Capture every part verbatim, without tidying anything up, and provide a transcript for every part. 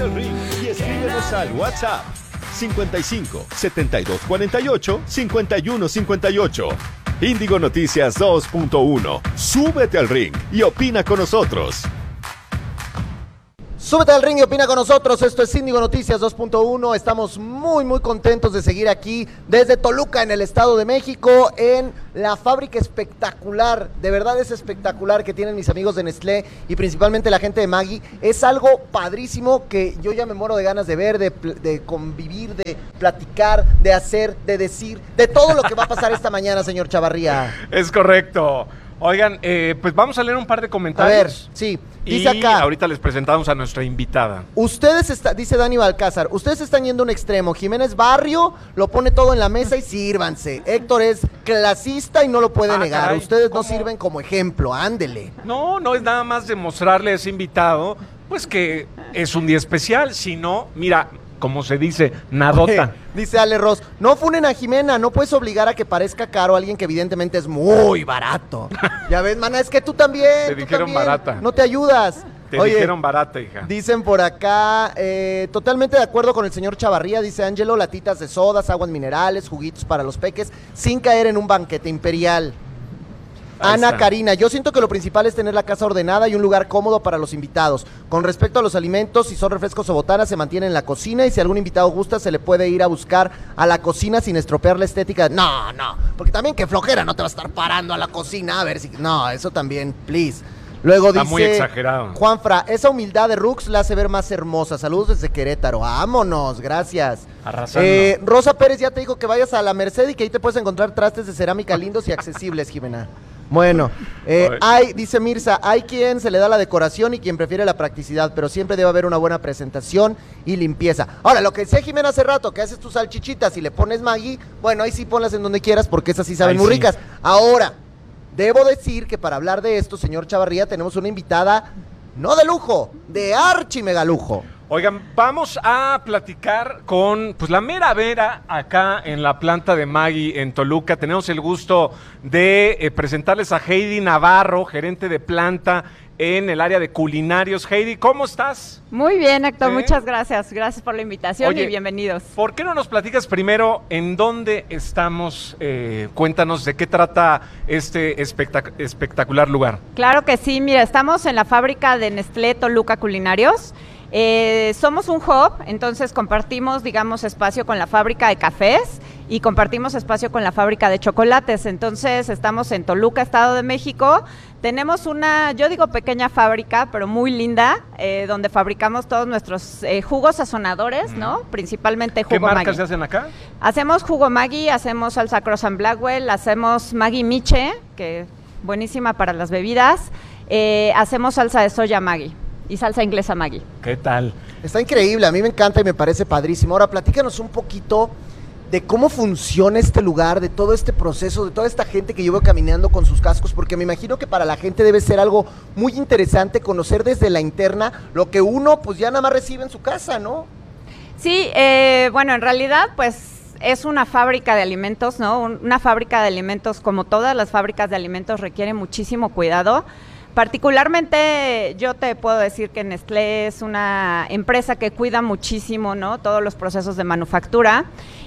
Súbete al ring y escríbenos al WhatsApp cincuenta y cinco, setenta y dos cuarenta y ocho, cincuenta y uno cincuenta y ocho. Índigo Noticias dos punto uno. Súbete al ring y opina con nosotros. Súbete al ring y opina con nosotros. Esto es Índigo Noticias dos punto uno. Estamos muy, muy contentos de seguir aquí desde Toluca, en el Estado de México, en la fábrica espectacular. De verdad es espectacular que tienen mis amigos de Nestlé y principalmente la gente de Maggi. Es algo padrísimo que yo ya me muero de ganas de ver, de, de convivir, de platicar, de hacer, de decir, de todo lo que va a pasar esta mañana, señor Chavarría. Es correcto. Oigan, eh, pues vamos a leer un par de comentarios. A ver, sí, dice y acá. ahorita les presentamos a nuestra invitada. Ustedes, está, dice Dani Balcázar, ustedes están yendo a un extremo. Jiménez Barrio lo pone todo en la mesa y sírvanse. Héctor es clasista y no lo puede Ah, negar. caray, Ustedes ¿cómo? no sirven como ejemplo, ándele. No, no es nada más demostrarle a ese invitado, pues que es un día especial. Si no, mira, como se dice, nadota. Dice Ale Ross, no funen a Jimena, no puedes obligar a que parezca caro a alguien que evidentemente es muy barato. Ya ves, mana, es que tú también. Te tú dijeron también, barata. No te ayudas. Te Oye, dijeron barata, hija. dicen por acá, eh, totalmente de acuerdo con el señor Chavarría, dice Ángelo, latitas de sodas, aguas minerales, juguitos para los peques, sin caer en un banquete imperial. Ahí Ana está. Karina, yo siento que lo principal es tener la casa ordenada y un lugar cómodo para los invitados. Con respecto a los alimentos, si son refrescos o botanas, se mantienen en la cocina y si algún invitado gusta, se le puede ir a buscar a la cocina sin estropear la estética. No, no, porque también qué flojera, no te vas a estar parando a la cocina a ver si... No, eso también, please. Luego Está dice muy exagerado. Juanfra, esa humildad de Rux la hace ver más hermosa. Saludos desde Querétaro. Vámonos, gracias. Arrasando. Eh, Rosa Pérez ya te dijo que vayas a la Merced y que ahí te puedes encontrar trastes de cerámica lindos y accesibles, Jimena. Bueno, eh, Ay. hay, dice Mirza, hay quien se le da la decoración y quien prefiere la practicidad, pero siempre debe haber una buena presentación y limpieza. Ahora, lo que decía Jimena hace rato, que haces tus salchichitas y le pones Maggi, bueno, ahí sí ponlas en donde quieras porque esas sí saben Ahí muy sí. ricas. Ahora, debo decir que para hablar de esto, señor Chavarría, tenemos una invitada, no de lujo, de archi mega lujo. Oigan, vamos a platicar con pues la mera vera acá en la planta de Maggi en Toluca. Tenemos el gusto de eh, presentarles a Heidi Navarro, gerente de planta en el área de culinarios. Heidi, ¿cómo estás? Muy bien, Héctor, ¿Eh? muchas gracias. Gracias por la invitación Oye, y bienvenidos. ¿Por qué no nos platicas primero en dónde estamos? Eh, cuéntanos de qué trata este espectac- espectacular lugar. Claro que sí, mira, estamos en la fábrica de Nestlé Toluca Culinarios. Eh, somos un hub, entonces compartimos, digamos, espacio con la fábrica de cafés y compartimos espacio con la fábrica de chocolates. Entonces estamos en Toluca, Estado de México. Tenemos una, yo digo pequeña fábrica, pero muy linda, eh, donde fabricamos todos nuestros eh, jugos sazonadores, ¿no? Principalmente jugo ¿Qué marcas Maggi. se hacen acá? Hacemos jugo Maggi, hacemos salsa Croissant Blackwell, hacemos Maggi Miche, que es buenísima para las bebidas, eh, hacemos salsa de soya Maggi y salsa inglesa Maggi. ¿Qué tal? Está increíble, a mí me encanta y me parece padrísimo. Ahora, platícanos un poquito de cómo funciona este lugar, de todo este proceso, de toda esta gente que yo veo caminando con sus cascos, porque me imagino que para la gente debe ser algo muy interesante conocer desde la interna lo que uno pues ya nada más recibe en su casa, ¿no? Sí, eh, bueno, en realidad pues es una fábrica de alimentos, ¿no? Un- Una fábrica de alimentos, como todas las fábricas de alimentos, requiere muchísimo cuidado. Particularmente yo te puedo decir que Nestlé es una empresa que cuida muchísimo, ¿no? Todos los procesos de manufactura.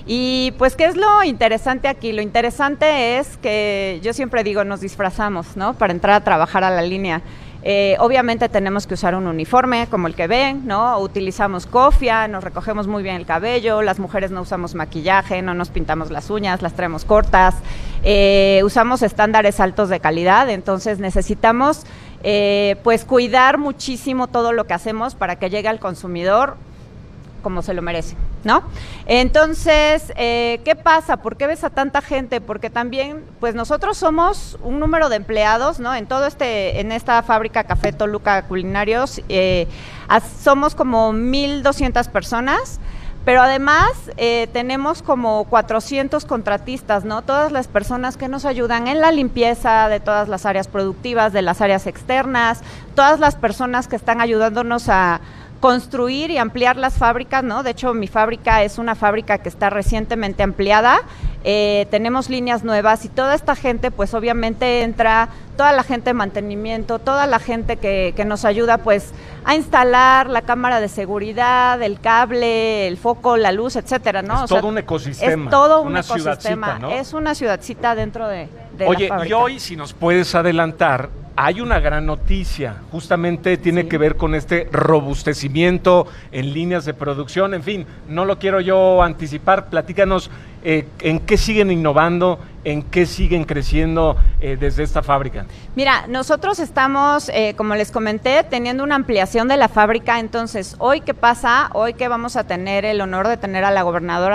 Y pues, ¿qué es lo interesante aquí? Lo interesante es que yo siempre digo, nos disfrazamos, ¿no? Para entrar a trabajar a la línea. Eh, obviamente tenemos que usar un uniforme como el que ven, ¿no? Utilizamos cofia, nos recogemos muy bien el cabello, las mujeres no usamos maquillaje, no nos pintamos las uñas, las traemos cortas, eh, usamos estándares altos de calidad, entonces necesitamos eh, pues cuidar muchísimo todo lo que hacemos para que llegue al consumidor como se lo merece, ¿no? Entonces, eh, ¿qué pasa? ¿Por qué ves a tanta gente? Porque también, pues nosotros somos un número de empleados, ¿no? En todo este, en esta fábrica Café Toluca Culinarios, eh, as, somos como mil doscientas personas, pero además eh, tenemos como cuatrocientos contratistas, ¿no? Todas las personas que nos ayudan en la limpieza de todas las áreas productivas, de las áreas externas, todas las personas que están ayudándonos a construir y ampliar las fábricas, ¿no? De hecho, mi fábrica es una fábrica que está recientemente ampliada, eh, tenemos líneas nuevas y toda esta gente, pues obviamente entra, toda la gente de mantenimiento, toda la gente que, que nos ayuda, pues, a instalar la cámara de seguridad, el cable, el foco, la luz, etcétera, ¿no? Es o todo sea, un ecosistema. Es todo un una ecosistema, ciudadcita, ¿no? es una ciudadcita dentro de, de Oye, la y fábrica. hoy, si nos puedes adelantar, hay una gran noticia, justamente tiene Sí. que ver con este robustecimiento en líneas de producción, en fin, no lo quiero yo anticipar, platícanos eh, en qué siguen innovando, en qué siguen creciendo eh, desde esta fábrica. Mira, nosotros estamos, eh, como les comenté, teniendo una ampliación de la fábrica, entonces, hoy qué pasa, hoy que vamos a tener el honor de tener a la gobernadora